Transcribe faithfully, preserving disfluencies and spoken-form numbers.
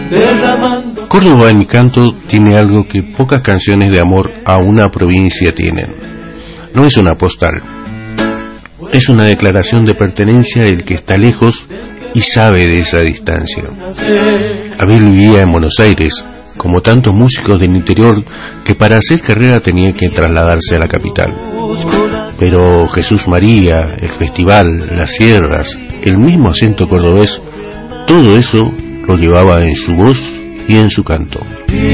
Córdoba en mi canto tiene algo que pocas canciones de amor a una provincia tienen. No es una postal, es una declaración de pertenencia del que está lejos y sabe de esa distancia. Abel vivía en Buenos Aires, como tantos músicos del interior que para hacer carrera tenían que trasladarse a la capital. Pero Jesús María, el festival, las sierras, el mismo acento cordobés, todo eso lo llevaba en su voz y en su canto.